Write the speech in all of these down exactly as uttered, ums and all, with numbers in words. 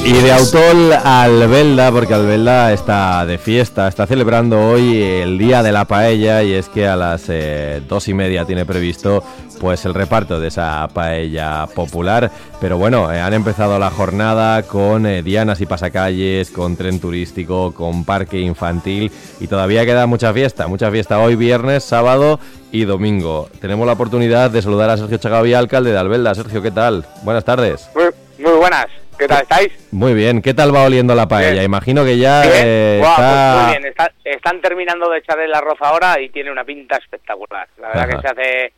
Y de Autol a Albelda, porque Albelda está de fiesta, está celebrando hoy el Día de la Paella, y es que a las eh, dos y media tiene previsto pues el reparto de esa paella popular. Pero bueno, eh, han empezado la jornada con eh, dianas y pasacalles, con tren turístico, con parque infantil, y todavía queda mucha fiesta, mucha fiesta hoy viernes, sábado y domingo. Tenemos la oportunidad de saludar a Sergio Chagavía, alcalde de Albelda. Sergio, ¿qué tal? Buenas tardes. Muy, muy buenas. ¿Qué tal estáis? Muy bien. ¿Qué tal va oliendo la paella? Bien. Imagino que ya eh, eh, wow, está... pues muy bien. Está, están terminando de echar el arroz ahora y tiene una pinta espectacular. La verdad Ajá. que se hace...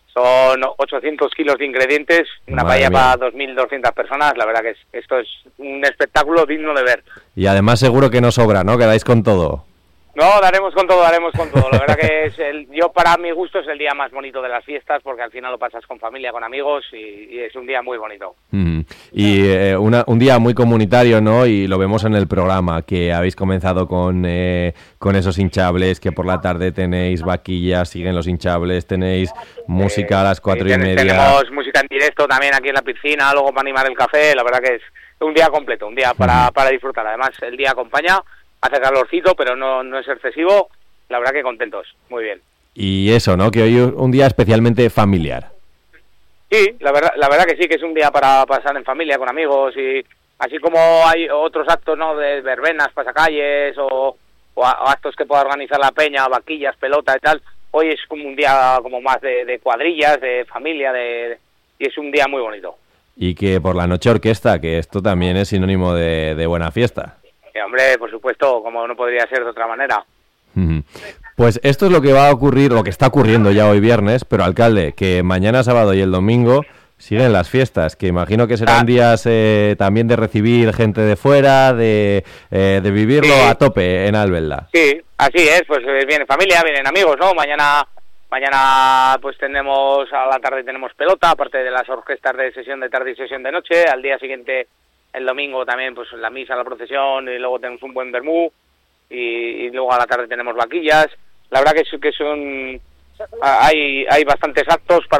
Son ochocientos kilos de ingredientes, una Madre paella mía. para dos mil doscientas personas. La verdad que es, esto es un espectáculo digno de ver. Y además seguro que no sobra, ¿no? Quedáis con todo. No, daremos con todo, daremos con todo. La verdad que es el, yo para mi gusto es el día más bonito de las fiestas, porque al final lo pasas con familia, con amigos, y, y es un día muy bonito. Mm. Y eh, una, un día muy comunitario, ¿no? Y lo vemos en el programa, que habéis comenzado con, eh, con esos hinchables, que por la tarde tenéis vaquillas, siguen los hinchables, tenéis música a las cuatro Eh, y ten- media. Tenemos música en directo también aquí en la piscina, luego para animar el café. La verdad que es un día completo, un día para, para disfrutar. Además, el día acompaña, hace calorcito, pero no, no es excesivo. La verdad que contentos, muy bien. Y eso, ¿no? Que hoy es un día especialmente familiar. Sí, la verdad, la verdad que sí, que es un día para pasar en familia, con amigos, y así como hay otros actos, ¿no? De verbenas, pasacalles, o, o, a- o actos que pueda organizar la peña, vaquillas, pelota y tal. Hoy es como un día como más de, de cuadrillas, de familia, de, y es un día muy bonito. Y que por la noche orquesta, que esto también es sinónimo de, de buena fiesta. Y, hombre, por supuesto, como no podría ser de otra manera. Ujú. Pues esto es lo que va a ocurrir, lo que está ocurriendo ya hoy viernes, pero alcalde, que mañana sábado y el domingo siguen las fiestas, que imagino que serán Ah. días eh, también de recibir gente de fuera, de, eh, de vivirlo Sí. a tope en Albelda. Sí, así es, pues eh, viene familia, vienen amigos, ¿no? Mañana mañana pues tenemos, a la tarde tenemos pelota, aparte de las orquestas de sesión de tarde y sesión de noche. Al día siguiente, el domingo también, pues la misa, la procesión, y luego tenemos un buen vermú, y, y luego a la tarde tenemos vaquillas. La verdad que, es- que son... hay, hay bastantes actos para